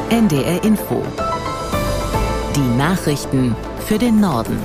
NDR Info. Die Nachrichten für den Norden.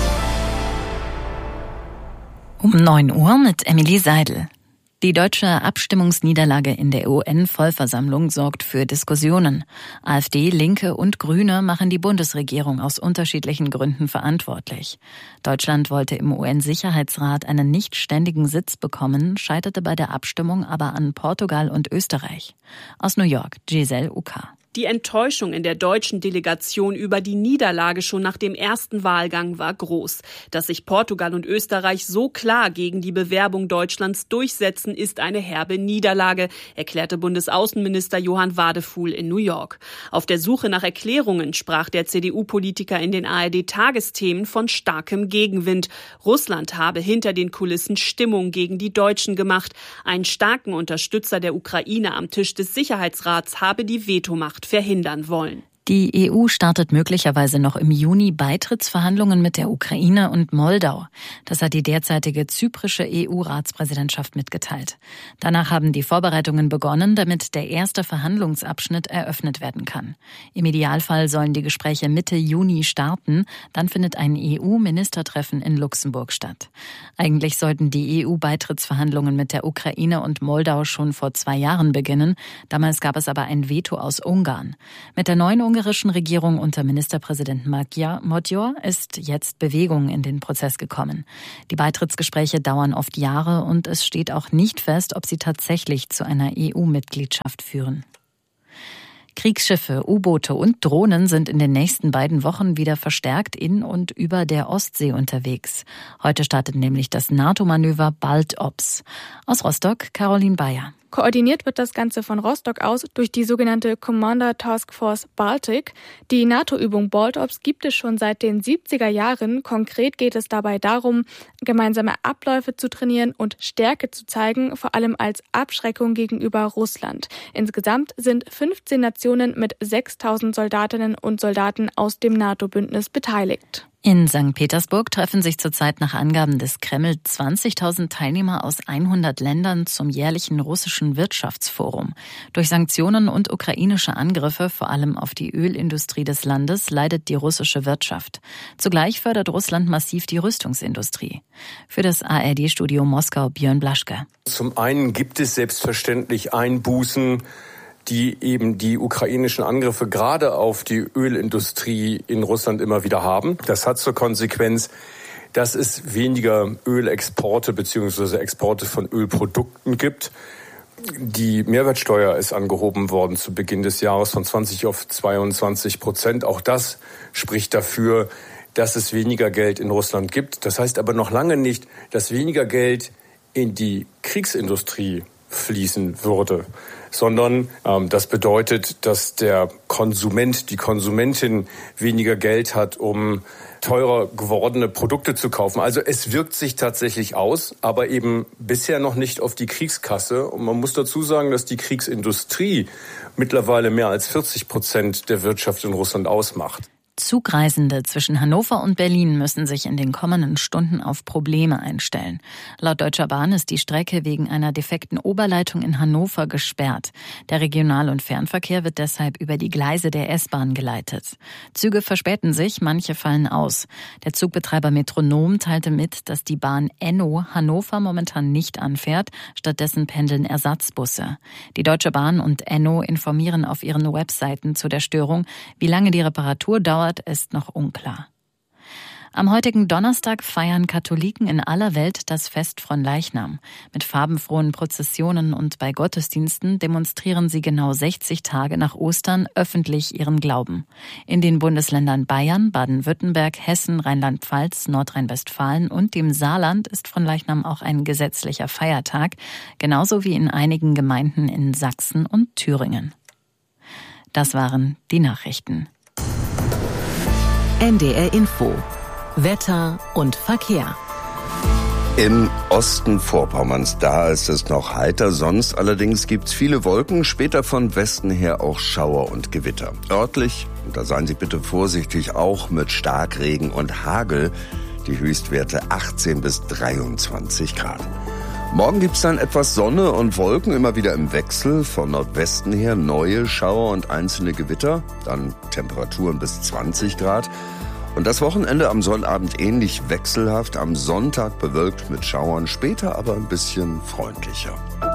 Um 9 Uhr mit Emily Seidel. Die deutsche Abstimmungsniederlage in der UN-Vollversammlung sorgt für Diskussionen. AfD, Linke und Grüne machen die Bundesregierung aus unterschiedlichen Gründen verantwortlich. Deutschland wollte im UN-Sicherheitsrat einen nicht ständigen Sitz bekommen, scheiterte bei der Abstimmung aber an Portugal und Österreich. Aus New York, Giselle Uka. Die Enttäuschung in der deutschen Delegation über die Niederlage schon nach dem ersten Wahlgang war groß. Dass sich Portugal und Österreich so klar gegen die Bewerbung Deutschlands durchsetzen, ist eine herbe Niederlage, erklärte Bundesaußenminister Johann Wadefuhl in New York. Auf der Suche nach Erklärungen sprach der CDU-Politiker in den ARD-Tagesthemen von starkem Gegenwind. Russland habe hinter den Kulissen Stimmung gegen die Deutschen gemacht. Einen starken Unterstützer der Ukraine am Tisch des Sicherheitsrats habe die Vetomacht verhindern wollen. Die EU startet möglicherweise noch im Juni Beitrittsverhandlungen mit der Ukraine und Moldau. Das hat die derzeitige zyprische EU-Ratspräsidentschaft mitgeteilt. Danach haben die Vorbereitungen begonnen, damit der erste Verhandlungsabschnitt eröffnet werden kann. Im Idealfall sollen die Gespräche Mitte Juni starten. Dann findet ein EU-Ministertreffen in Luxemburg statt. Eigentlich sollten die EU-Beitrittsverhandlungen mit der Ukraine und Moldau schon vor 2 Jahren beginnen. Damals gab es aber ein Veto aus Ungarn. Mit der neuen ungarischen Regierung unter Ministerpräsident Magyar ist jetzt Bewegung in den Prozess gekommen. Die Beitrittsgespräche dauern oft Jahre und es steht auch nicht fest, ob sie tatsächlich zu einer EU-Mitgliedschaft führen. Kriegsschiffe, U-Boote und Drohnen sind in den nächsten beiden Wochen wieder verstärkt in und über der Ostsee unterwegs. Heute startet nämlich das NATO-Manöver BALTOPS. Aus Rostock, Caroline Bayer. Koordiniert wird das Ganze von Rostock aus durch die sogenannte Commander Task Force Baltic. Die NATO-Übung BALTOPS gibt es schon seit den 70er Jahren. Konkret geht es dabei darum, gemeinsame Abläufe zu trainieren und Stärke zu zeigen, vor allem als Abschreckung gegenüber Russland. Insgesamt sind 15 Nationen mit 6.000 Soldatinnen und Soldaten aus dem NATO-Bündnis beteiligt. In St. Petersburg treffen sich zurzeit nach Angaben des Kreml 20.000 Teilnehmer aus 100 Ländern zum jährlichen russischen Wirtschaftsforum. Durch Sanktionen und ukrainische Angriffe, vor allem auf die Ölindustrie des Landes, leidet die russische Wirtschaft. Zugleich fördert Russland massiv die Rüstungsindustrie. Für das ARD-Studio Moskau Björn Blaschke. Zum einen gibt es selbstverständlich Einbußen, die eben die ukrainischen Angriffe gerade auf die Ölindustrie in Russland immer wieder haben. Das hat zur Konsequenz, dass es weniger Ölexporte bzw. Exporte von Ölprodukten gibt. Die Mehrwertsteuer ist angehoben worden zu Beginn des Jahres von 20 auf 22%. Auch das spricht dafür, dass es weniger Geld in Russland gibt. Das heißt aber noch lange nicht, dass weniger Geld in die Kriegsindustrie fließen würde, sondern das bedeutet, dass der Konsument, die Konsumentin weniger Geld hat, um teurer gewordene Produkte zu kaufen. Also es wirkt sich tatsächlich aus, aber eben bisher noch nicht auf die Kriegskasse. Und man muss dazu sagen, dass die Kriegsindustrie mittlerweile mehr als 40% der Wirtschaft in Russland ausmacht. Zugreisende zwischen Hannover und Berlin müssen sich in den kommenden Stunden auf Probleme einstellen. Laut Deutscher Bahn ist die Strecke wegen einer defekten Oberleitung in Hannover gesperrt. Der Regional- und Fernverkehr wird deshalb über die Gleise der S-Bahn geleitet. Züge verspäten sich, manche fallen aus. Der Zugbetreiber Metronom teilte mit, dass die Bahn Enno Hannover momentan nicht anfährt. Stattdessen pendeln Ersatzbusse. Die Deutsche Bahn und Enno informieren auf ihren Webseiten zu der Störung. Wie lange die Reparatur dauert, ist noch unklar. Am heutigen Donnerstag feiern Katholiken in aller Welt das Fest Fronleichnam. Mit farbenfrohen Prozessionen und bei Gottesdiensten demonstrieren sie genau 60 Tage nach Ostern öffentlich ihren Glauben. In den Bundesländern Bayern, Baden-Württemberg, Hessen, Rheinland-Pfalz, Nordrhein-Westfalen und dem Saarland ist Fronleichnam auch ein gesetzlicher Feiertag, genauso wie in einigen Gemeinden in Sachsen und Thüringen. Das waren die Nachrichten. NDR Info. Wetter und Verkehr. Im Osten Vorpommerns, da ist es noch heiter, sonst allerdings gibt's viele Wolken, später von Westen her auch Schauer und Gewitter. Örtlich, und da seien Sie bitte vorsichtig, auch mit Starkregen und Hagel, die Höchstwerte 18 bis 23 Grad. Morgen gibt's dann etwas Sonne und Wolken, immer wieder im Wechsel. Von Nordwesten her neue Schauer und einzelne Gewitter. Dann Temperaturen bis 20 Grad. Und das Wochenende am Sonnabend ähnlich wechselhaft. Am Sonntag bewölkt mit Schauern, später aber ein bisschen freundlicher.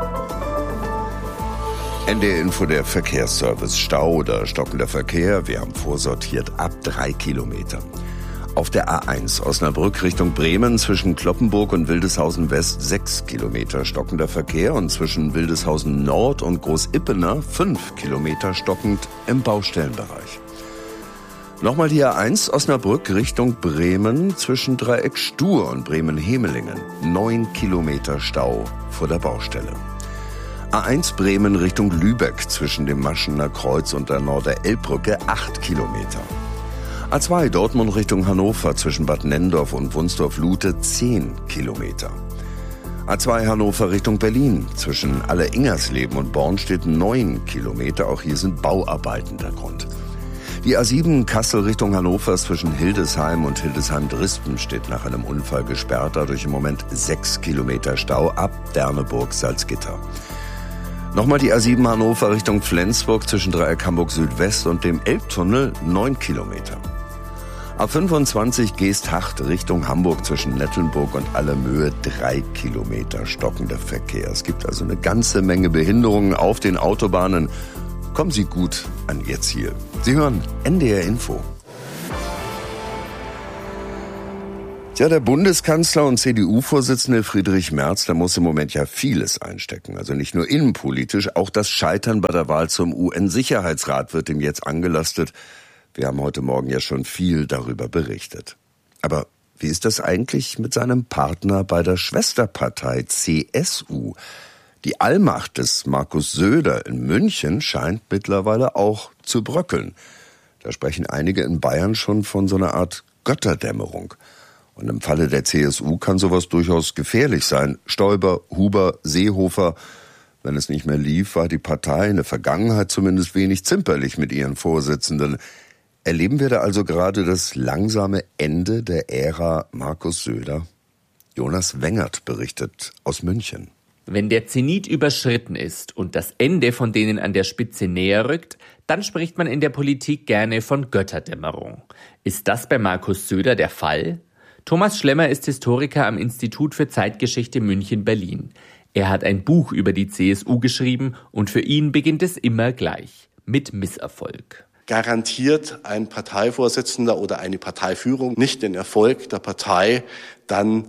NDR Info, der Verkehrsservice. Stau oder stockender Verkehr. Wir haben vorsortiert ab 3 Kilometern. Auf der A1 Osnabrück Richtung Bremen zwischen Cloppenburg und Wildeshausen West 6 Kilometer stockender Verkehr und zwischen Wildeshausen Nord und Großippener 5 Kilometer stockend im Baustellenbereich. Nochmal die A1 Osnabrück Richtung Bremen zwischen Dreieck Stur und Bremen-Hemelingen 9 Kilometer Stau vor der Baustelle. A1 Bremen Richtung Lübeck zwischen dem Maschener Kreuz und der Norder-Elbbrücke 8 Kilometer. A2 Dortmund Richtung Hannover zwischen Bad Nenndorf und Wunsdorf-Lute 10 Kilometer. A2 Hannover Richtung Berlin zwischen Aller-Ingersleben und Bornstedt 9 Kilometer. Auch hier sind Bauarbeiten der Grund. Die A7 Kassel Richtung Hannover zwischen Hildesheim und Hildesheim-Drispen steht nach einem Unfall gesperrt. Dadurch im Moment 6 Kilometer Stau ab Derneburg-Salzgitter. Nochmal die A7 Hannover Richtung Flensburg zwischen Dreieck Hamburg Südwest und dem Elbtunnel 9 Kilometer. A25 Geesthacht Richtung Hamburg zwischen Nettelnburg und Allermöhe 3 Kilometer stockender Verkehr. Es gibt also eine ganze Menge Behinderungen auf den Autobahnen. Kommen Sie gut an Ihr Ziel. Sie hören NDR Info. Ja, der Bundeskanzler und CDU-Vorsitzende Friedrich Merz, der muss im Moment ja vieles einstecken. Also nicht nur innenpolitisch, auch das Scheitern bei der Wahl zum UN-Sicherheitsrat wird ihm jetzt angelastet. Wir haben heute Morgen ja schon viel darüber berichtet. Aber wie ist das eigentlich mit seinem Partner bei der Schwesterpartei CSU? Die Allmacht des Markus Söder in München scheint mittlerweile auch zu bröckeln. Da sprechen einige in Bayern schon von so einer Art Götterdämmerung. Und im Falle der CSU kann sowas durchaus gefährlich sein. Stoiber, Huber, Seehofer. Wenn es nicht mehr lief, war die Partei in der Vergangenheit zumindest wenig zimperlich mit ihren Vorsitzenden. Erleben wir da also gerade das langsame Ende der Ära Markus Söder? Jonas Wengert berichtet aus München. Wenn der Zenit überschritten ist und das Ende von denen an der Spitze näher rückt, dann spricht man in der Politik gerne von Götterdämmerung. Ist das bei Markus Söder der Fall? Thomas Schlemmer ist Historiker am Institut für Zeitgeschichte München-Berlin. Er hat ein Buch über die CSU geschrieben und für ihn beginnt es immer gleich, mit Misserfolg. Garantiert ein Parteivorsitzender oder eine Parteiführung nicht den Erfolg der Partei, dann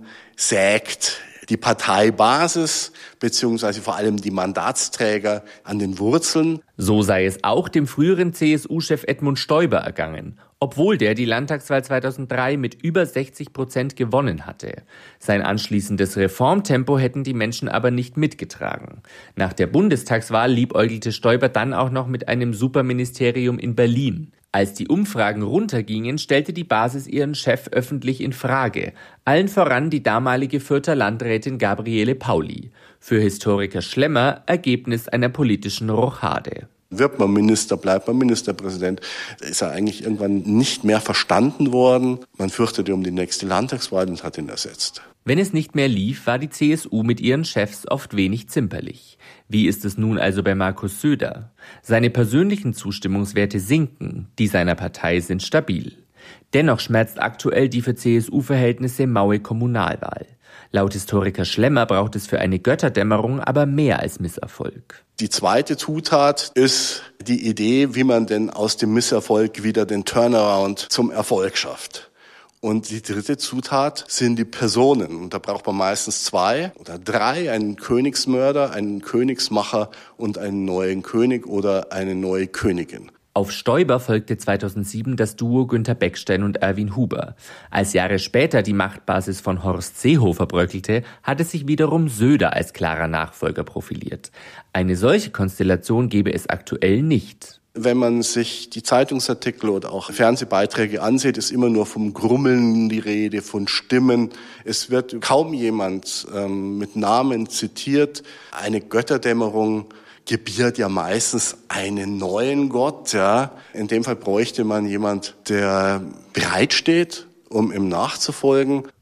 sägt die Parteibasis beziehungsweise vor allem die Mandatsträger an den Wurzeln. So sei es auch dem früheren CSU-Chef Edmund Stoiber ergangen, obwohl der die Landtagswahl 2003 mit über 60% gewonnen hatte. Sein anschließendes Reformtempo hätten die Menschen aber nicht mitgetragen. Nach der Bundestagswahl liebäugelte Stoiber dann auch noch mit einem Superministerium in Berlin. Als die Umfragen runtergingen, stellte die Basis ihren Chef öffentlich in Frage. Allen voran die damalige Fürther Landrätin Gabriele Pauli. Für Historiker Schlemmer Ergebnis einer politischen Rochade. Wird man Minister, bleibt man Ministerpräsident, ist er eigentlich irgendwann nicht mehr verstanden worden. Man fürchtete um die nächste Landtagswahl und hat ihn ersetzt. Wenn es nicht mehr lief, war die CSU mit ihren Chefs oft wenig zimperlich. Wie ist es nun also bei Markus Söder? Seine persönlichen Zustimmungswerte sinken, die seiner Partei sind stabil. Dennoch schmerzt aktuell die für CSU-Verhältnisse maue Kommunalwahl. Laut Historiker Schlemmer braucht es für eine Götterdämmerung aber mehr als Misserfolg. Die zweite Zutat ist die Idee, wie man denn aus dem Misserfolg wieder den Turnaround zum Erfolg schafft. Und die dritte Zutat sind die Personen. Und da braucht man meistens 2 oder 3, einen Königsmörder, einen Königsmacher und einen neuen König oder eine neue Königin. Auf Stoiber folgte 2007 das Duo Günther Beckstein und Erwin Huber. Als Jahre später die Machtbasis von Horst Seehofer bröckelte, hatte sich wiederum Söder als klarer Nachfolger profiliert. Eine solche Konstellation gäbe es aktuell nicht. Wenn man sich die Zeitungsartikel oder auch Fernsehbeiträge ansieht, ist immer nur vom Grummeln die Rede, von Stimmen. Es wird kaum jemand mit Namen zitiert. Eine Götterdämmerung gebiert ja meistens einen neuen Gott. Ja. In dem Fall bräuchte man jemand, der bereitsteht, um ihm nachzufolgen.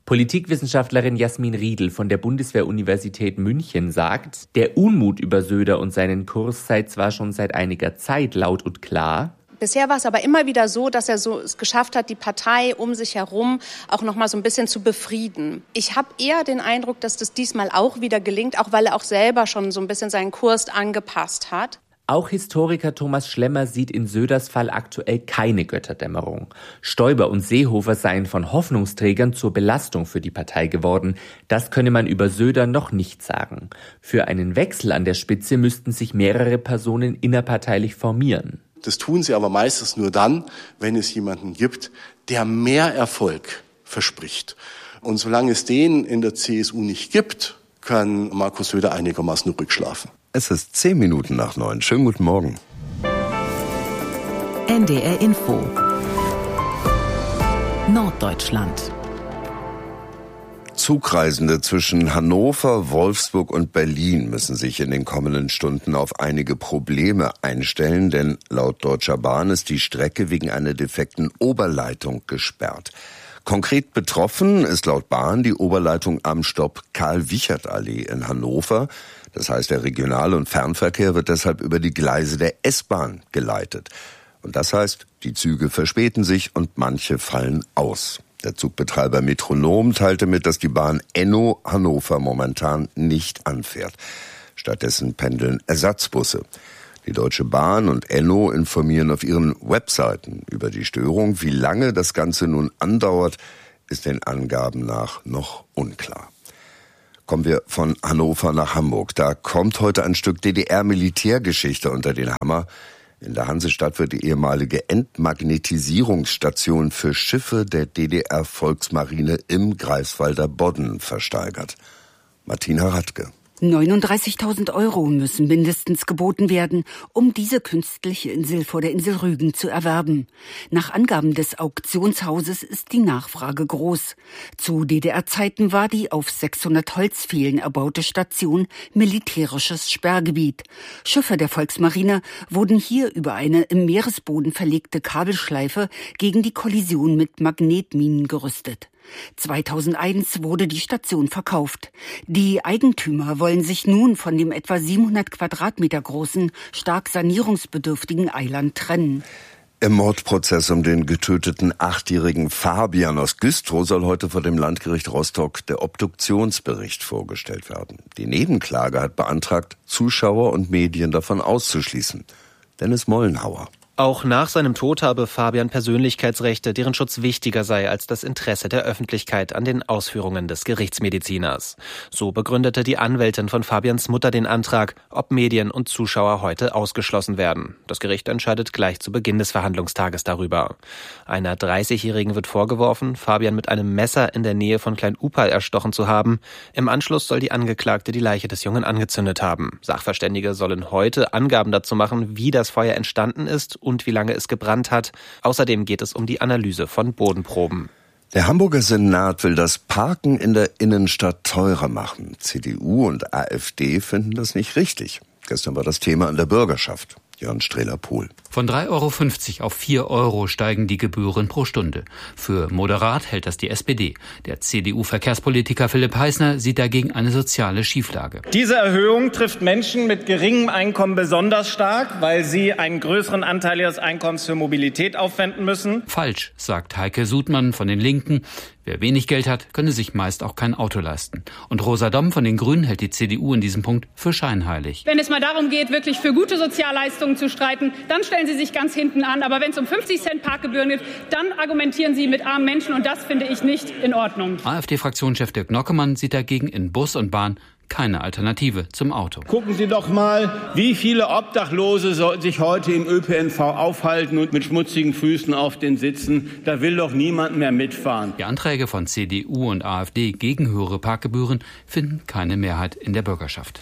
Politikwissenschaftlerin Jasmin Riedl von der Bundeswehr-Universität München sagt, der Unmut über Söder und seinen Kurs sei zwar schon seit einiger Zeit laut und klar. Bisher war es aber immer wieder so, dass er es geschafft hat, die Partei um sich herum auch noch mal so ein bisschen zu befrieden. Ich habe eher den Eindruck, dass das diesmal auch wieder gelingt, auch weil er auch selber schon so ein bisschen seinen Kurs angepasst hat. Auch Historiker Thomas Schlemmer sieht in Söders Fall aktuell keine Götterdämmerung. Stoiber und Seehofer seien von Hoffnungsträgern zur Belastung für die Partei geworden. Das könne man über Söder noch nicht sagen. Für einen Wechsel an der Spitze müssten sich mehrere Personen innerparteilich formieren. Das tun sie aber meistens nur dann, wenn es jemanden gibt, der mehr Erfolg verspricht. Und solange es den in der CSU nicht gibt, kann Markus Söder einigermaßen rückschlafen. Es ist 8:10. Schönen guten Morgen. NDR Info Norddeutschland. Zugreisende zwischen Hannover, Wolfsburg und Berlin müssen sich in den kommenden Stunden auf einige Probleme einstellen, denn laut Deutscher Bahn ist die Strecke wegen einer defekten Oberleitung gesperrt. Konkret betroffen ist laut Bahn die Oberleitung am Stopp Karl-Wiechert-Allee in Hannover. Das heißt, der Regional- und Fernverkehr wird deshalb über die Gleise der S-Bahn geleitet. Und das heißt, die Züge verspäten sich und manche fallen aus. Der Zugbetreiber Metronom teilte mit, dass die Bahn Enno Hannover momentan nicht anfährt. Stattdessen pendeln Ersatzbusse. Die Deutsche Bahn und Enno informieren auf ihren Webseiten über die Störung. Wie lange das Ganze nun andauert, ist den Angaben nach noch unklar. Kommen wir von Hannover nach Hamburg. Da kommt heute ein Stück DDR-Militärgeschichte unter den Hammer. In der Hansestadt wird die ehemalige Entmagnetisierungsstation für Schiffe der DDR-Volksmarine im Greifswalder Bodden versteigert. Martina Radke. 39.000 € müssen mindestens geboten werden, um diese künstliche Insel vor der Insel Rügen zu erwerben. Nach Angaben des Auktionshauses ist die Nachfrage groß. Zu DDR-Zeiten war die auf 600 Holzpfählen erbaute Station militärisches Sperrgebiet. Schiffe der Volksmarine wurden hier über eine im Meeresboden verlegte Kabelschleife gegen die Kollision mit Magnetminen gerüstet. 2001 wurde die Station verkauft. Die Eigentümer wollen sich nun von dem etwa 700 Quadratmeter großen, stark sanierungsbedürftigen Eiland trennen. Im Mordprozess um den getöteten 8-jährigen Fabian aus Güstrow soll heute vor dem Landgericht Rostock der Obduktionsbericht vorgestellt werden. Die Nebenklage hat beantragt, Zuschauer und Medien davon auszuschließen. Dennis Mollenhauer. Auch nach seinem Tod habe Fabian Persönlichkeitsrechte, deren Schutz wichtiger sei als das Interesse der Öffentlichkeit an den Ausführungen des Gerichtsmediziners. So begründete die Anwältin von Fabians Mutter den Antrag, ob Medien und Zuschauer heute ausgeschlossen werden. Das Gericht entscheidet gleich zu Beginn des Verhandlungstages darüber. Einer 30-Jährigen wird vorgeworfen, Fabian mit einem Messer in der Nähe von Klein-Upal erstochen zu haben. Im Anschluss soll die Angeklagte die Leiche des Jungen angezündet haben. Sachverständige sollen heute Angaben dazu machen, wie das Feuer entstanden ist und wie lange es gebrannt hat. Außerdem geht es um die Analyse von Bodenproben. Der Hamburger Senat will das Parken in der Innenstadt teurer machen. CDU und AfD finden das nicht richtig. Gestern war das Thema an der Bürgerschaft. Jörn Strehler-Pohl. Von 3,50 € auf 4 € steigen die Gebühren pro Stunde. Für moderat hält das die SPD. Der CDU-Verkehrspolitiker Philipp Heißner sieht dagegen eine soziale Schieflage. Diese Erhöhung trifft Menschen mit geringem Einkommen besonders stark, weil sie einen größeren Anteil ihres Einkommens für Mobilität aufwenden müssen. Falsch, sagt Heike Sudmann von den Linken. Wer wenig Geld hat, könne sich meist auch kein Auto leisten. Und Rosa Domm von den Grünen hält die CDU in diesem Punkt für scheinheilig. Wenn es mal darum geht, wirklich für gute Sozialleistungen zu streiten, dann stellen Sie sich ganz hinten an. Aber wenn es um 50 Cent Parkgebühren geht, dann argumentieren Sie mit armen Menschen. Und das finde ich nicht in Ordnung. AfD-Fraktionschef Dirk Nockemann sieht dagegen in Bus und Bahn keine Alternative zum Auto. Gucken Sie doch mal, wie viele Obdachlose sich heute im ÖPNV aufhalten und mit schmutzigen Füßen auf den Sitzen. Da will doch niemand mehr mitfahren. Die Anträge von CDU und AfD gegen höhere Parkgebühren finden keine Mehrheit in der Bürgerschaft.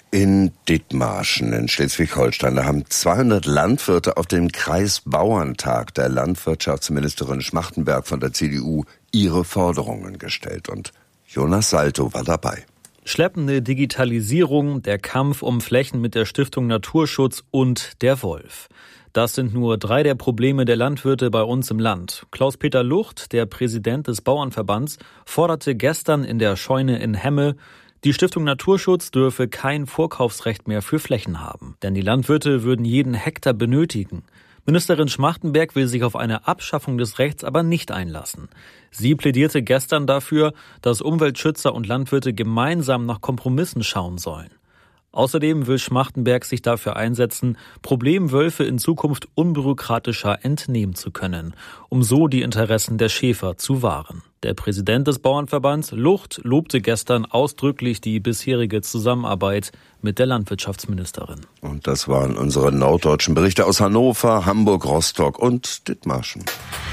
In Dithmarschen in Schleswig-Holstein, da haben 200 Landwirte auf dem Kreisbauerntag der Landwirtschaftsministerin Schmachtenberg von der CDU ihre Forderungen gestellt. Und Jonas Salto war dabei. Schleppende Digitalisierung, der Kampf um Flächen mit der Stiftung Naturschutz und der Wolf. Das sind nur 3 der Probleme der Landwirte bei uns im Land. Klaus-Peter Lucht, der Präsident des Bauernverbands, forderte gestern in der Scheune in Hemme, die Stiftung Naturschutz dürfe kein Vorkaufsrecht mehr für Flächen haben. Denn die Landwirte würden jeden Hektar benötigen. Ministerin Schmachtenberg will sich auf eine Abschaffung des Rechts aber nicht einlassen. Sie plädierte gestern dafür, dass Umweltschützer und Landwirte gemeinsam nach Kompromissen schauen sollen. Außerdem will Schmachtenberg sich dafür einsetzen, Problemwölfe in Zukunft unbürokratischer entnehmen zu können, um so die Interessen der Schäfer zu wahren. Der Präsident des Bauernverbands, Lucht, lobte gestern ausdrücklich die bisherige Zusammenarbeit mit der Landwirtschaftsministerin. Und das waren unsere norddeutschen Berichte aus Hannover, Hamburg, Rostock und Dithmarschen.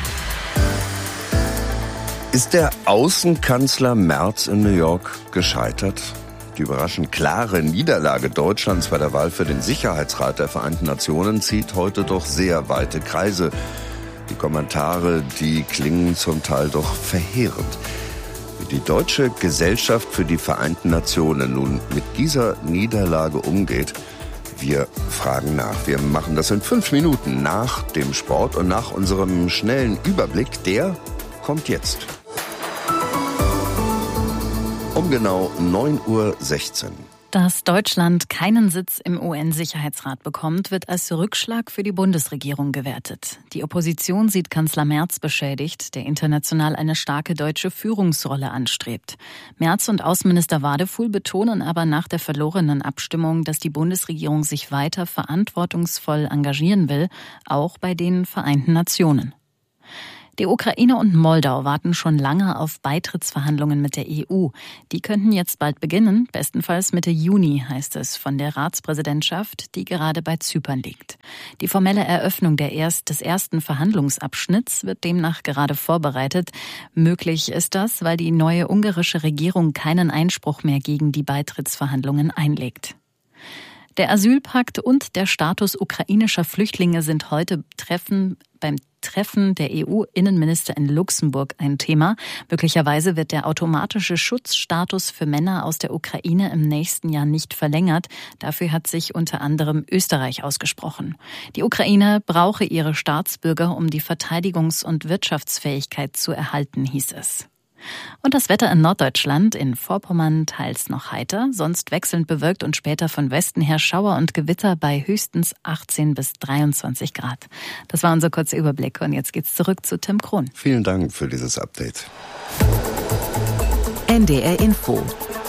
Ist der Außenkanzler Merz in New York gescheitert? Die überraschend klare Niederlage Deutschlands bei der Wahl für den Sicherheitsrat der Vereinten Nationen zieht heute doch sehr weite Kreise. Die Kommentare, die klingen zum Teil doch verheerend. Wie die Deutsche Gesellschaft für die Vereinten Nationen nun mit dieser Niederlage umgeht, wir fragen nach. Wir machen das in 5 Minuten nach dem Sport und nach unserem schnellen Überblick. Der kommt jetzt. Um genau 9:16 Uhr. Dass Deutschland keinen Sitz im UN-Sicherheitsrat bekommt, wird als Rückschlag für die Bundesregierung gewertet. Die Opposition sieht Kanzler Merz beschädigt, der international eine starke deutsche Führungsrolle anstrebt. Merz und Außenminister Wadefuhl betonen aber nach der verlorenen Abstimmung, dass die Bundesregierung sich weiter verantwortungsvoll engagieren will, auch bei den Vereinten Nationen. Die Ukraine und Moldau warten schon lange auf Beitrittsverhandlungen mit der EU. Die könnten jetzt bald beginnen, bestenfalls Mitte Juni, heißt es von der Ratspräsidentschaft, die gerade bei Zypern liegt. Die formelle Eröffnung des ersten Verhandlungsabschnitts wird demnach gerade vorbereitet. Möglich ist das, weil die neue ungarische Regierung keinen Einspruch mehr gegen die Beitrittsverhandlungen einlegt. Der Asylpakt und der Status ukrainischer Flüchtlinge sind heute beim Treffen der EU-Innenminister in Luxemburg ein Thema. Möglicherweise wird der automatische Schutzstatus für Männer aus der Ukraine im nächsten Jahr nicht verlängert. Dafür hat sich unter anderem Österreich ausgesprochen. Die Ukraine brauche ihre Staatsbürger, um die Verteidigungs- und Wirtschaftsfähigkeit zu erhalten, hieß es. Und das Wetter in Norddeutschland, in Vorpommern teils noch heiter, sonst wechselnd bewölkt und später von Westen her Schauer und Gewitter bei höchstens 18 bis 23 Grad. Das war unser kurzer Überblick und jetzt geht's zurück zu Tim Krohn. Vielen Dank für dieses Update. NDR Info.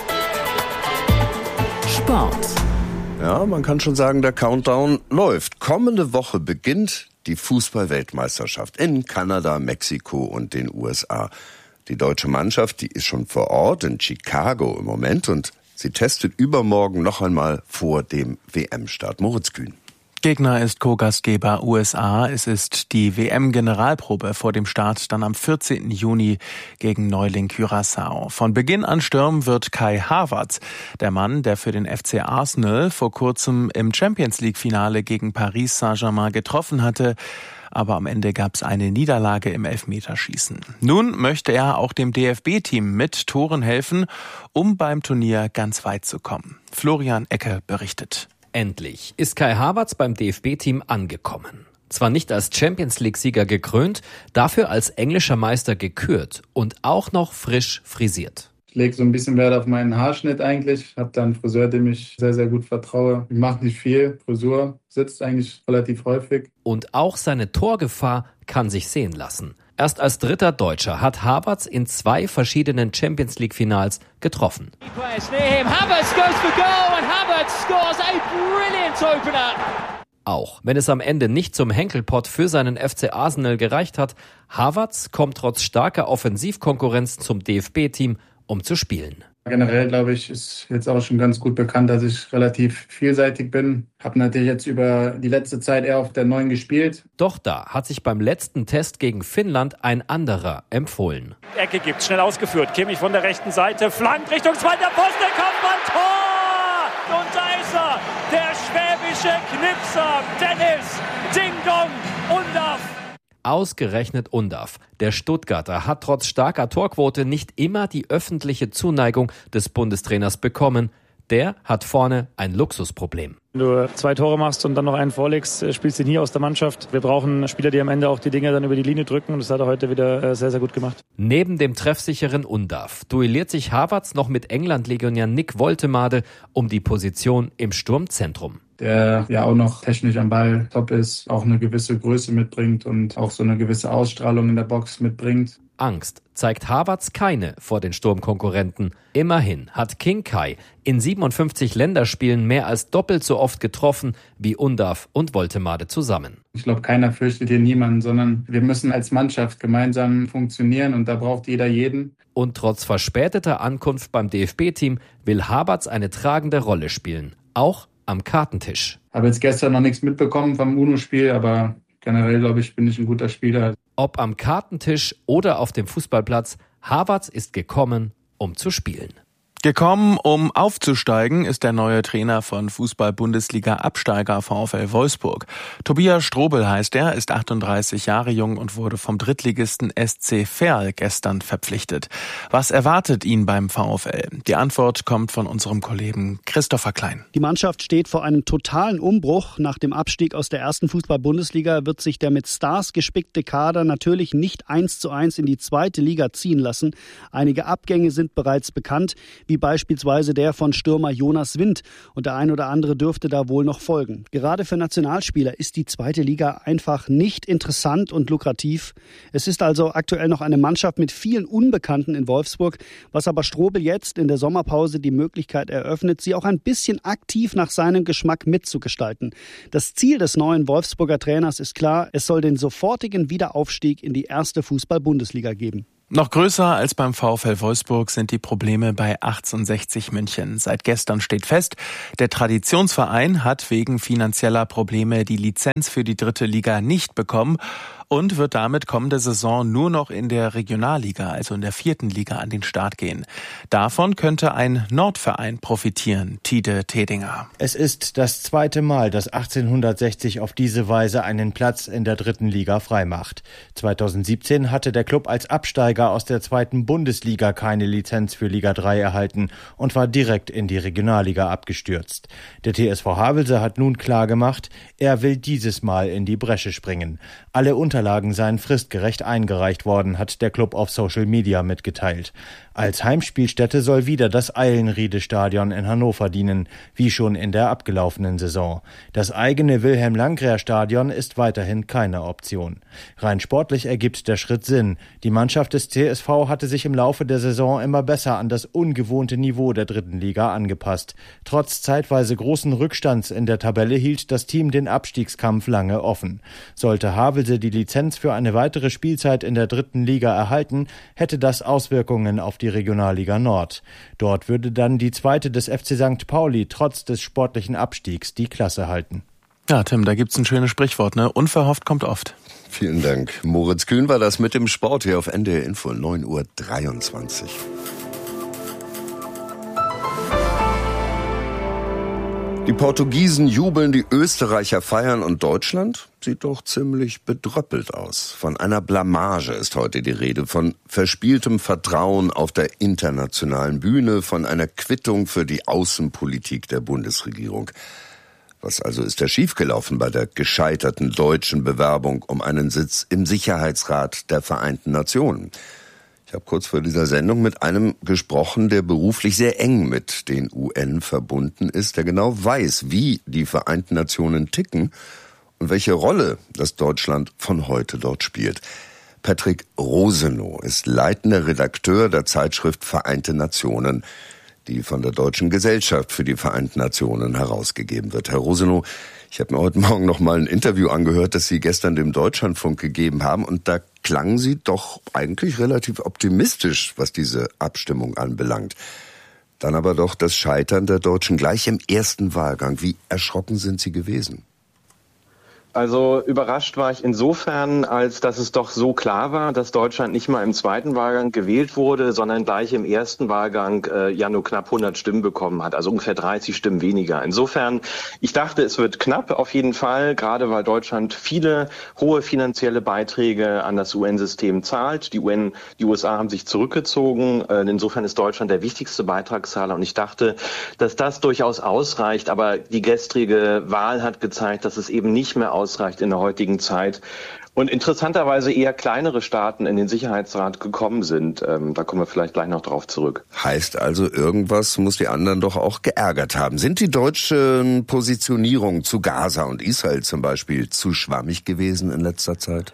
Sport. Ja, man kann schon sagen, der Countdown läuft. Kommende Woche beginnt die Fußball-Weltmeisterschaft in Kanada, Mexiko und den USA. Die deutsche Mannschaft, die ist schon vor Ort in Chicago im Moment und sie testet übermorgen noch einmal vor dem WM-Start. Moritz Kühn. Gegner ist Co-Gastgeber USA. Es ist die WM-Generalprobe vor dem Start dann am 14. Juni gegen Neuling Curaçao. Von Beginn an stürmen wird Kai Havertz, der Mann, der für den FC Arsenal vor kurzem im Champions-League-Finale gegen Paris Saint-Germain getroffen hatte. Aber am Ende gab es eine Niederlage im Elfmeterschießen. Nun möchte er auch dem DFB-Team mit Toren helfen, um beim Turnier ganz weit zu kommen. Florian Ecke berichtet. Endlich ist Kai Havertz beim DFB-Team angekommen. Zwar nicht als Champions-League-Sieger gekrönt, dafür als englischer Meister gekürt und auch noch frisch frisiert. Ich lege so ein bisschen Wert auf meinen Haarschnitt eigentlich. Ich habe da einen Friseur, dem ich sehr, sehr gut vertraue. Ich mache nicht viel. Frisur sitzt eigentlich relativ häufig. Und auch seine Torgefahr kann sich sehen lassen. Erst als dritter Deutscher hat Havertz in 2 verschiedenen Champions-League-Finals getroffen. Auch wenn es am Ende nicht zum Henkelpott für seinen FC Arsenal gereicht hat, Havertz kommt trotz starker Offensivkonkurrenz zum DFB-Team, um zu spielen. Generell, glaube ich, ist jetzt auch schon ganz gut bekannt, dass ich relativ vielseitig bin. Habe natürlich jetzt über die letzte Zeit eher auf der 9 gespielt. Doch da hat sich beim letzten Test gegen Finnland ein anderer empfohlen. Ecke gibt's, schnell ausgeführt. Kimmich von der rechten Seite, flankt Richtung zweiter Pfosten, Kopfball, Tor! Und da ist er, der schwäbische Knipser, Dennis Ding Dong Undaff. Ausgerechnet Undav. Der Stuttgarter hat trotz starker Torquote nicht immer die öffentliche Zuneigung des Bundestrainers bekommen. Der hat vorne ein Luxusproblem. Wenn du 2 Tore machst und dann noch einen vorlegst, spielst du nie aus der Mannschaft. Wir brauchen Spieler, die am Ende auch die Dinge dann über die Linie drücken. Und das hat er heute wieder sehr, sehr gut gemacht. Neben dem treffsicheren Undav duelliert sich Havertz noch mit England-Legionär Nick Woltemade um die Position im Sturmzentrum. Der ja auch noch technisch am Ball top ist, auch eine gewisse Größe mitbringt und auch so eine gewisse Ausstrahlung in der Box mitbringt. Angst zeigt Havertz keine vor den Sturmkonkurrenten. Immerhin hat King Kai in 57 Länderspielen mehr als doppelt so oft getroffen wie Undav und Woltemade zusammen. Ich glaube, keiner fürchtet hier niemanden, sondern wir müssen als Mannschaft gemeinsam funktionieren und da braucht jeder jeden. Und trotz verspäteter Ankunft beim DFB-Team will Havertz eine tragende Rolle spielen, auch am Kartentisch. Habe jetzt gestern noch nichts mitbekommen vom UNO-Spiel, aber generell, glaube ich, bin ich ein guter Spieler. Ob am Kartentisch oder auf dem Fußballplatz, Havertz ist gekommen, um zu spielen. Gekommen, um aufzusteigen, ist der neue Trainer von Fußball-Bundesliga-Absteiger VfL Wolfsburg. Tobias Strobel heißt er, ist 38 Jahre jung und wurde vom Drittligisten SC Verl gestern verpflichtet. Was erwartet ihn beim VfL? Die Antwort kommt von unserem Kollegen Christopher Klein. Die Mannschaft steht vor einem totalen Umbruch. Nach dem Abstieg aus der ersten Fußball-Bundesliga wird sich der mit Stars gespickte Kader natürlich nicht 1:1 in die zweite Liga ziehen lassen. Einige Abgänge sind bereits bekannt, wie beispielsweise der von Stürmer Jonas Wind. Und der ein oder andere dürfte da wohl noch folgen. Gerade für Nationalspieler ist die zweite Liga einfach nicht interessant und lukrativ. Es ist also aktuell noch eine Mannschaft mit vielen Unbekannten in Wolfsburg, was aber Strobel jetzt in der Sommerpause die Möglichkeit eröffnet, sie auch ein bisschen aktiv nach seinem Geschmack mitzugestalten. Das Ziel des neuen Wolfsburger Trainers ist klar, es soll den sofortigen Wiederaufstieg in die erste Fußball-Bundesliga geben. Noch größer als beim VfL Wolfsburg sind die Probleme bei 1860 München. Seit gestern steht fest, der Traditionsverein hat wegen finanzieller Probleme die Lizenz für die dritte Liga nicht bekommen und wird damit kommende Saison nur noch in der Regionalliga, also in der 4. Liga, an den Start gehen. Davon könnte ein Nordverein profitieren, Tide Tedinger. Es ist das zweite Mal, dass 1860 auf diese Weise einen Platz in der 3. Liga freimacht. 2017 hatte der Klub als Absteiger aus der 2. Bundesliga keine Lizenz für Liga 3 erhalten und war direkt in die Regionalliga abgestürzt. Der TSV Havelse hat nun klargemacht, er will dieses Mal in die Bresche springen. Alle Unterlagen seien fristgerecht eingereicht worden, hat der Klub auf Social Media mitgeteilt. Als Heimspielstätte soll wieder das Eilenriede-Stadion in Hannover dienen, wie schon in der abgelaufenen Saison. Das eigene Wilhelm-Landgraf-Stadion ist weiterhin keine Option. Rein sportlich ergibt der Schritt Sinn. Die Mannschaft des CSV hatte sich im Laufe der Saison immer besser an das ungewohnte Niveau der 3. Liga angepasst. Trotz zeitweise großen Rückstands in der Tabelle hielt das Team den Abstiegskampf lange offen. Sollte Havelse die Lizenz für eine weitere Spielzeit in der 3. Liga erhalten, hätte das Auswirkungen auf die Regionalliga Nord. Dort würde dann die zweite des FC St. Pauli trotz des sportlichen Abstiegs die Klasse halten. Ja, Tim, da gibt's ein schönes Sprichwort, ne? Unverhofft kommt oft. Vielen Dank. Moritz Kühn war das mit dem Sport hier auf NDR Info, 9:23 Uhr. Die Portugiesen jubeln, die Österreicher feiern und Deutschland sieht doch ziemlich bedröppelt aus. Von einer Blamage ist heute die Rede, von verspieltem Vertrauen auf der internationalen Bühne, von einer Quittung für die Außenpolitik der Bundesregierung. Was also ist da schiefgelaufen bei der gescheiterten deutschen Bewerbung um einen Sitz im Sicherheitsrat der Vereinten Nationen? Ich habe kurz vor dieser Sendung mit einem gesprochen, der beruflich sehr eng mit den UN verbunden ist, der genau weiß, wie die Vereinten Nationen ticken und welche Rolle das Deutschland von heute dort spielt. Patrick Rosenow ist leitender Redakteur der Zeitschrift Vereinte Nationen, die von der Deutschen Gesellschaft für die Vereinten Nationen herausgegeben wird. Herr Rosenow, ich habe mir heute Morgen noch mal ein Interview angehört, das Sie gestern dem Deutschlandfunk gegeben haben, und da klangen Sie doch eigentlich relativ optimistisch, was diese Abstimmung anbelangt. Dann aber doch das Scheitern der Deutschen gleich im ersten Wahlgang. Wie erschrocken sind Sie gewesen? Also überrascht war ich insofern, als dass es doch so klar war, dass Deutschland nicht mal im zweiten Wahlgang gewählt wurde, sondern gleich im ersten Wahlgang nur knapp 100 Stimmen bekommen hat, also ungefähr 30 Stimmen weniger. Insofern, ich dachte, es wird knapp auf jeden Fall, gerade weil Deutschland viele hohe finanzielle Beiträge an das UN-System zahlt. Die USA haben sich zurückgezogen. Insofern ist Deutschland der wichtigste Beitragszahler und ich dachte, dass das durchaus ausreicht. Aber die gestrige Wahl hat gezeigt, dass es eben nicht mehr ausreicht in der heutigen Zeit. Und interessanterweise eher kleinere Staaten in den Sicherheitsrat gekommen sind. Da kommen wir vielleicht gleich noch drauf zurück. Heißt also, irgendwas muss die anderen doch auch geärgert haben. Sind die deutschen Positionierungen zu Gaza und Israel zum Beispiel zu schwammig gewesen in letzter Zeit?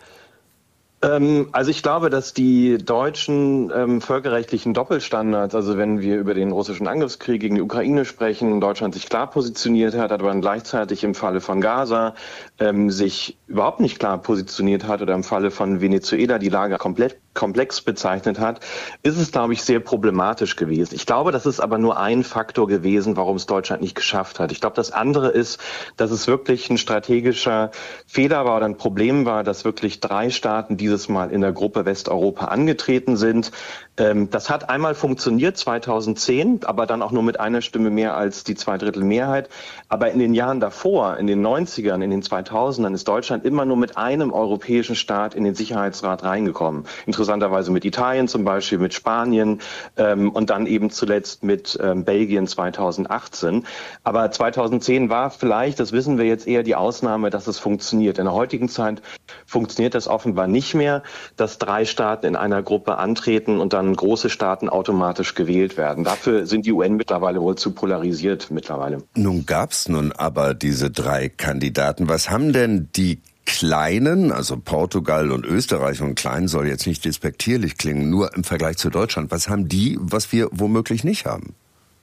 Also ich glaube, dass die deutschen völkerrechtlichen Doppelstandards, also wenn wir über den russischen Angriffskrieg gegen die Ukraine sprechen, Deutschland sich klar positioniert hat, aber dann gleichzeitig im Falle von Gaza sich überhaupt nicht klar positioniert hat oder im Falle von Venezuela die Lage komplett komplex bezeichnet hat, ist es, glaube ich, sehr problematisch gewesen. Ich glaube, das ist aber nur ein Faktor gewesen, warum es Deutschland nicht geschafft hat. Ich glaube, das andere ist, dass es wirklich ein strategischer Fehler war oder ein Problem war, dass wirklich 3 Staaten dieses Mal in der Gruppe Westeuropa angetreten sind. Das hat einmal funktioniert 2010, aber dann auch nur mit einer Stimme mehr als die 2/3 Mehrheit. Aber in den Jahren davor, in den 90ern, in den 2000ern, ist Deutschland immer nur mit einem europäischen Staat in den Sicherheitsrat reingekommen. Interessanterweise mit Italien zum Beispiel, mit Spanien und dann eben zuletzt mit Belgien 2018. Aber 2010 war vielleicht, das wissen wir jetzt, eher die Ausnahme, dass es funktioniert. In der heutigen Zeit funktioniert das offenbar nicht mehr, dass 3 Staaten in einer Gruppe antreten und dann große Staaten automatisch gewählt werden. Dafür sind die UN mittlerweile wohl zu polarisiert mittlerweile. Nun gab's aber diese 3 Kandidaten. Was haben denn die Kleinen, also Portugal und Österreich, und klein soll jetzt nicht despektierlich klingen, nur im Vergleich zu Deutschland, was haben die, was wir womöglich nicht haben?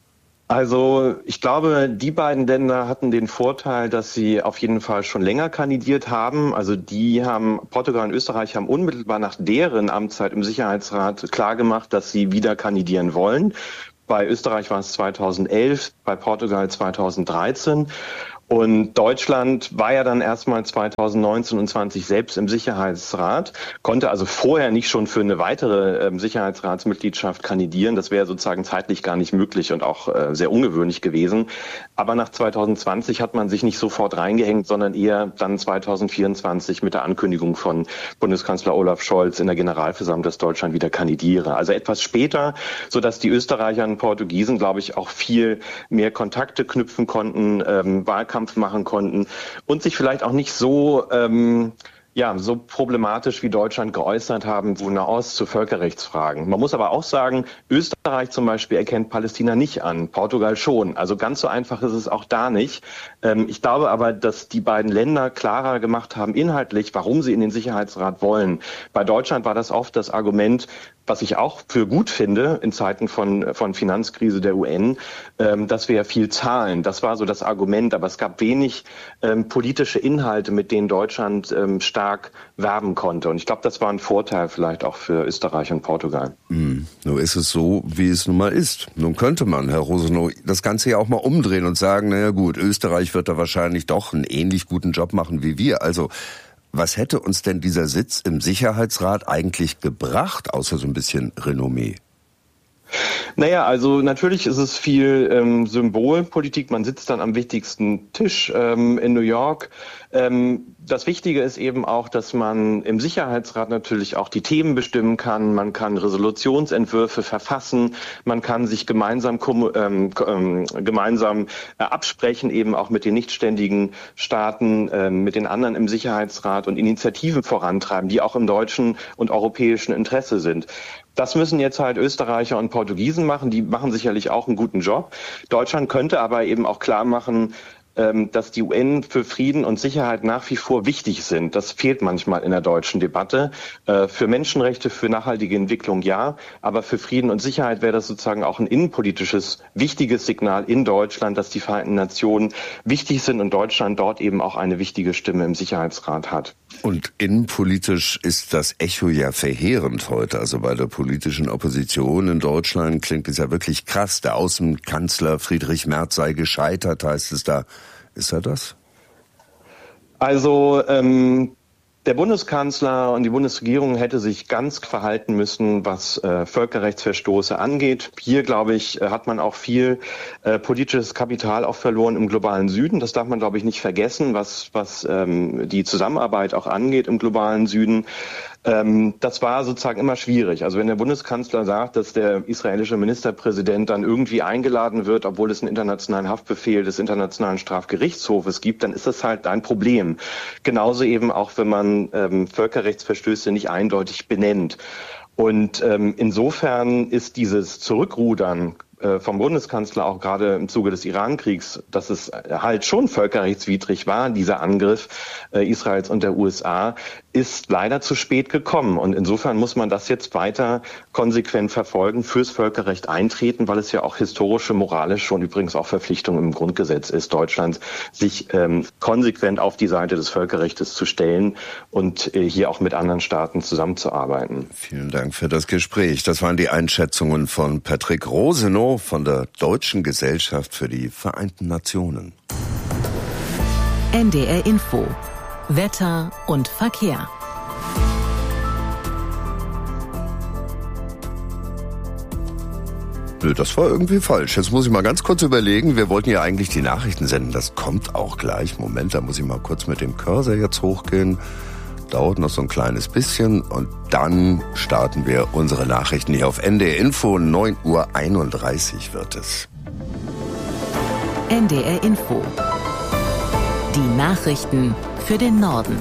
Also ich glaube, die beiden Länder hatten den Vorteil, dass sie auf jeden Fall schon länger kandidiert haben. Also Portugal und Österreich haben unmittelbar nach deren Amtszeit im Sicherheitsrat klargemacht, dass sie wieder kandidieren wollen. Bei Österreich war es 2011, bei Portugal 2013. Und Deutschland war ja dann erstmal 2019 und 20 selbst im Sicherheitsrat, konnte also vorher nicht schon für eine weitere Sicherheitsratsmitgliedschaft kandidieren. Das wäre sozusagen zeitlich gar nicht möglich und auch sehr ungewöhnlich gewesen. Aber nach 2020 hat man sich nicht sofort reingehängt, sondern eher dann 2024 mit der Ankündigung von Bundeskanzler Olaf Scholz in der Generalversammlung, dass Deutschland wieder kandidiere. Also etwas später, sodass die Österreicher und Portugiesen, glaube ich, auch viel mehr Kontakte knüpfen konnten, Wahlkampf machen konnten und sich vielleicht auch nicht so so problematisch wie Deutschland geäußert haben zu Nahost, zu Völkerrechtsfragen. Man muss aber auch sagen, Österreich zum Beispiel erkennt Palästina nicht an, Portugal schon. Also ganz so einfach ist es auch da nicht. Ich glaube aber, dass die beiden Länder klarer gemacht haben inhaltlich, warum sie in den Sicherheitsrat wollen. Bei Deutschland war das oft das Argument, was ich auch für gut finde in Zeiten von Finanzkrise der UN, dass wir ja viel zahlen. Das war so das Argument, aber es gab wenig politische Inhalte, mit denen Deutschland stark werben konnte. Und ich glaube, das war ein Vorteil vielleicht auch für Österreich und Portugal. Nun ist es so, wie es nun mal ist. Nun könnte man, Herr Rosenow, das Ganze ja auch mal umdrehen und sagen, naja gut, Österreich wird da wahrscheinlich doch einen ähnlich guten Job machen wie wir. Also was hätte uns denn dieser Sitz im Sicherheitsrat eigentlich gebracht, außer so ein bisschen Renommee? Naja, also natürlich ist es viel Symbolpolitik. Man sitzt dann am wichtigsten Tisch in New York. Das Wichtige ist eben auch, dass man im Sicherheitsrat natürlich auch die Themen bestimmen kann. Man kann Resolutionsentwürfe verfassen. Man kann sich gemeinsam absprechen, eben auch mit den nichtständigen Staaten, mit den anderen im Sicherheitsrat und Initiativen vorantreiben, die auch im deutschen und europäischen Interesse sind. Das müssen jetzt halt Österreicher und Portugiesen machen. Die machen sicherlich auch einen guten Job. Deutschland könnte aber eben auch klar machen, dass die UN für Frieden und Sicherheit nach wie vor wichtig sind. Das fehlt manchmal in der deutschen Debatte. Für Menschenrechte, für nachhaltige Entwicklung ja, aber für Frieden und Sicherheit wäre das sozusagen auch ein innenpolitisches, wichtiges Signal in Deutschland, dass die Vereinten Nationen wichtig sind und Deutschland dort eben auch eine wichtige Stimme im Sicherheitsrat hat. Und innenpolitisch ist das Echo ja verheerend heute. Also bei der politischen Opposition in Deutschland klingt es ja wirklich krass. Der Außenkanzler Friedrich Merz sei gescheitert, heißt es da. Ist er das? Also der Bundeskanzler und die Bundesregierung hätte sich ganz verhalten müssen, was Völkerrechtsverstoße angeht. Hier, glaube ich, hat man auch viel politisches Kapital auch verloren im globalen Süden. Das darf man, glaube ich, nicht vergessen, was die Zusammenarbeit auch angeht im globalen Süden. Das war sozusagen immer schwierig. Also wenn der Bundeskanzler sagt, dass der israelische Ministerpräsident dann irgendwie eingeladen wird, obwohl es einen internationalen Haftbefehl des Internationalen Strafgerichtshofes gibt, dann ist das halt ein Problem. Genauso eben auch, wenn man Völkerrechtsverstöße nicht eindeutig benennt. Und insofern ist dieses Zurückrudern vom Bundeskanzler auch gerade im Zuge des Iran-Kriegs, dass es halt schon völkerrechtswidrig war, dieser Angriff Israels und der USA, ist leider zu spät gekommen. Und insofern muss man das jetzt weiter konsequent verfolgen, fürs Völkerrecht eintreten, weil es ja auch historische, moralische und übrigens auch Verpflichtung im Grundgesetz ist, Deutschland sich konsequent auf die Seite des Völkerrechts zu stellen und hier auch mit anderen Staaten zusammenzuarbeiten. Vielen Dank für das Gespräch. Das waren die Einschätzungen von Patrick Rosenow von der Deutschen Gesellschaft für die Vereinten Nationen. NDR Info. Wetter und Verkehr. Nö, das war irgendwie falsch. Jetzt muss ich mal ganz kurz überlegen. Wir wollten ja eigentlich die Nachrichten senden. Das kommt auch gleich. Moment, da muss ich mal kurz mit dem Cursor jetzt hochgehen. Dauert noch so ein kleines bisschen und dann starten wir unsere Nachrichten hier auf NDR Info. 9:31 Uhr wird es. NDR Info. Die Nachrichten für den Norden.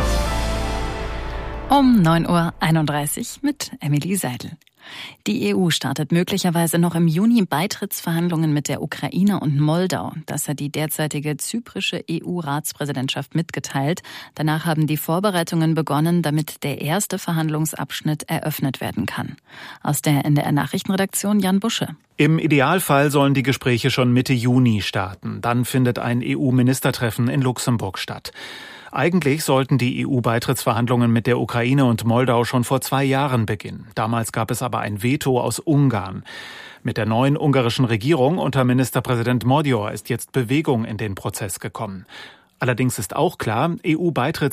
Um 9:31 Uhr mit Emily Seidel. Die EU startet möglicherweise noch im Juni Beitrittsverhandlungen mit der Ukraine und Moldau. Das hat die derzeitige zyprische EU-Ratspräsidentschaft mitgeteilt. Danach haben die Vorbereitungen begonnen, damit der erste Verhandlungsabschnitt eröffnet werden kann. Aus der NDR-Nachrichtenredaktion Jan Busche. Im Idealfall sollen die Gespräche schon Mitte Juni starten. Dann findet ein EU-Ministertreffen in Luxemburg statt. Eigentlich sollten die EU-Beitrittsverhandlungen mit der Ukraine und Moldau schon vor 2 Jahren beginnen. Damals gab es aber ein Veto aus Ungarn. Mit der neuen ungarischen Regierung unter Ministerpräsident Magyar ist jetzt Bewegung in den Prozess gekommen. Allerdings ist auch klar, EU-Beitritts